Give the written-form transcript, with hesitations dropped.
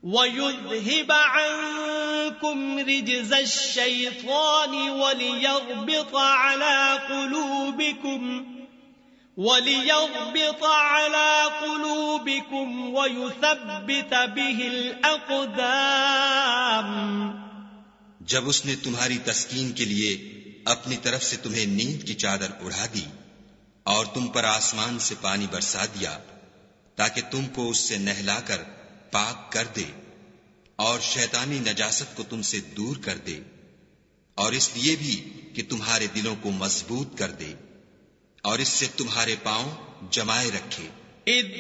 वयुज़हिब अन्कुम रिज्ज़श-शैतानि वलियर्बित अला क़ुलूबिकुम वयुथब्बित बिहिल अक़दाम। जब उसने तुम्हारी तस्कीन के लिए अपनी तरफ से तुम्हें नींद की चादर उड़ा दी और तुम पर आसमान से पानी बरसा दिया ताकि तुमको उससे नहलाकर पाक कर दे और शैतानी नजासत को तुमसे दूर कर दे, और इसलिए भी कि तुम्हारे दिलों को मजबूत कर दे और इससे तुम्हारे पांव जमाए रखे।